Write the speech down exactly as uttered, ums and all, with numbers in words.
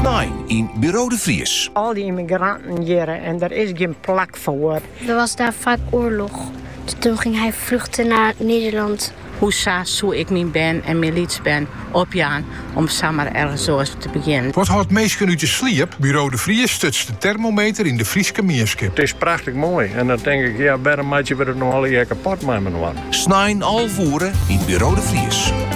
Snijn in Bureau de Vries. Al die immigranten hier en er is geen plak voor. Er was daar vaak oorlog. Dus toen ging hij vluchten naar Nederland. Hoe zo ik niet ben en militie ben opjaan om samen ergens zo te beginnen. Wat houdt meestal uit de sliep? Bureau de Vries stutst de thermometer in de Frieske Meerskip. Het is prachtig mooi. En dan denk ik, ja, waarom maak je het nog al hier kapot met me? Snijn al voeren in Bureau de Vries.